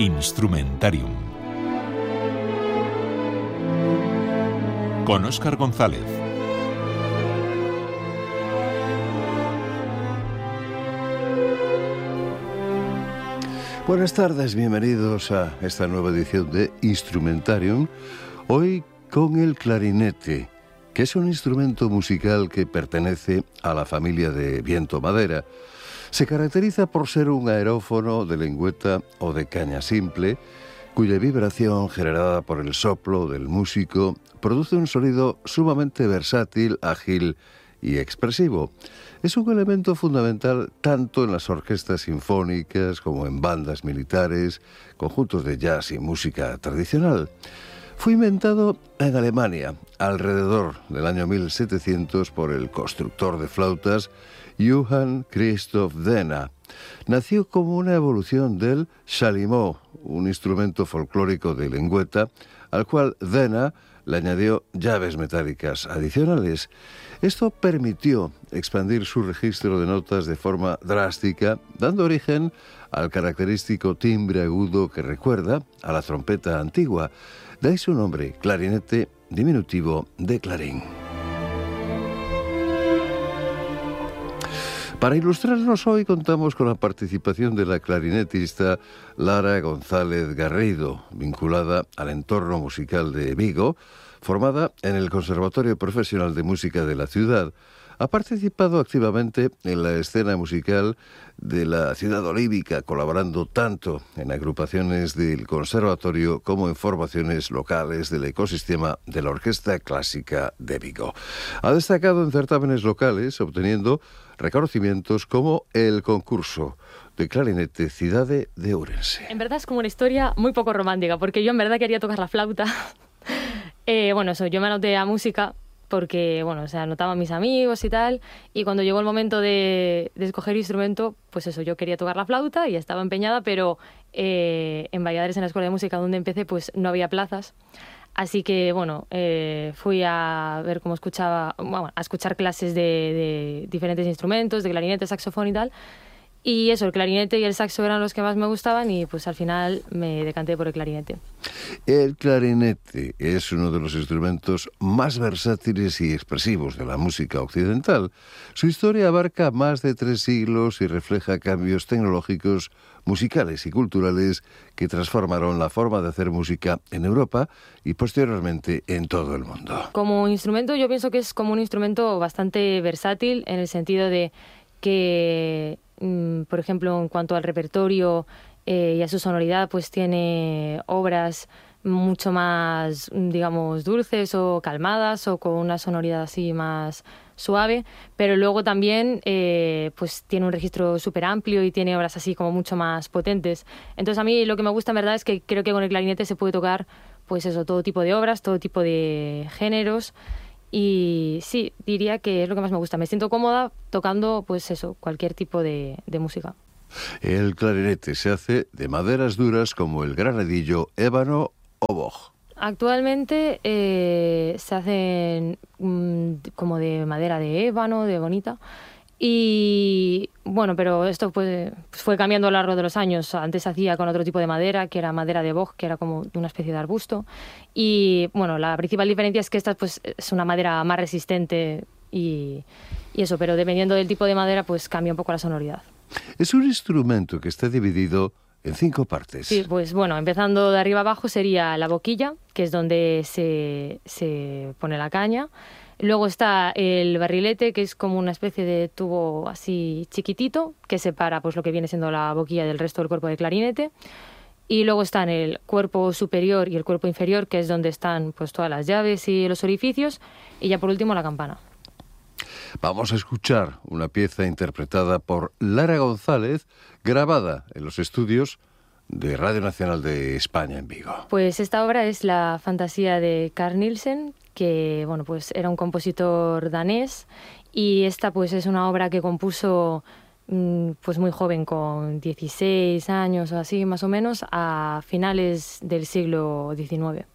Instrumentarium con Óscar González. Buenas tardes, bienvenidos a esta nueva edición de Instrumentarium, hoy con el clarinete, que es un instrumento musical que pertenece a la familia de viento-madera. Se caracteriza por ser un aerófono de lengüeta o de caña simple, cuya vibración generada por el soplo del músico produce un sonido sumamente versátil, ágil y expresivo. Es un elemento fundamental tanto en las orquestas sinfónicas como en bandas militares, conjuntos de jazz y música tradicional. Fue inventado en Alemania alrededor del año 1700 por el constructor de flautas Johann Christoph Denner. Nació como una evolución del chalumeau, un instrumento folclórico de lengüeta, al cual Denner le añadió llaves metálicas adicionales. Esto permitió expandir su registro de notas de forma drástica, dando origen al característico timbre agudo que recuerda a la trompeta antigua. De ahí su nombre, clarinete, diminutivo de clarín. Para ilustrarnos hoy contamos con la participación de la clarinetista Lara González Garrido, vinculada al entorno musical de Vigo, formada en el Conservatorio Profesional de Música de la ciudad. Ha participado activamente en la escena musical de la ciudad olímpica, colaborando tanto en agrupaciones del conservatorio como en formaciones locales del ecosistema de la Orquesta Clásica de Vigo. Ha destacado en certámenes locales, obteniendo reconocimientos como el concurso de clarinete Cidade de Ourense. En verdad es como una historia muy poco romántica, porque yo en verdad quería tocar la flauta. Yo me anoté a música porque, anotaba a mis amigos y tal, y cuando llegó el momento de escoger instrumento, yo quería tocar la flauta y estaba empeñada, pero en Valladares, en la escuela de música donde empecé, pues no había plazas. Así que, fui a ver cómo a escuchar clases de diferentes instrumentos, de clarinete, saxofón y tal. Y eso, el clarinete y el saxo eran los que más me gustaban y pues al final me decanté por el clarinete. El clarinete es uno de los instrumentos más versátiles y expresivos de la música occidental. Su historia abarca más de 3 siglos y refleja cambios tecnológicos, musicales y culturales que transformaron la forma de hacer música en Europa y posteriormente en todo el mundo. Como instrumento yo pienso que es como un instrumento bastante versátil en el sentido de que, por ejemplo, en cuanto al repertorio y a su sonoridad, pues tiene obras mucho más, digamos, dulces o calmadas o con una sonoridad así más suave, pero luego también pues tiene un registro súper amplio y tiene obras así como mucho más potentes. Entonces a mí lo que me gusta en verdad es que creo que con el clarinete se puede tocar pues eso, todo tipo de obras, todo tipo de géneros. Y sí, diría que es lo que más me gusta. Me siento cómoda tocando, pues eso, cualquier tipo de música. El clarinete se hace de maderas duras como el granadillo, ébano o boj. Actualmente se hacen como de madera de ébano, de bonita. Y pero esto pues fue cambiando a lo largo de los años. Antes se hacía con otro tipo de madera, que era madera de boj, que era como una especie de arbusto. Y la principal diferencia es que esta pues es una madera más resistente y eso, pero dependiendo del tipo de madera pues cambia un poco la sonoridad. Es un instrumento que está dividido en 5 partes. Sí, pues empezando de arriba abajo sería la boquilla, que es donde se pone la caña. Luego está el barrilete, que es como una especie de tubo así chiquitito, que separa pues lo que viene siendo la boquilla del resto del cuerpo del clarinete. Y luego están el cuerpo superior y el cuerpo inferior, que es donde están pues todas las llaves y los orificios. Y ya por último la campana. Vamos a escuchar una pieza interpretada por Lara González, grabada en los estudios de Radio Nacional de España en Vigo. Pues esta obra es la fantasía de Carl Nielsen, que era un compositor danés, y esta pues es una obra que compuso pues muy joven, con 16 años o así más o menos, a finales del siglo XIX.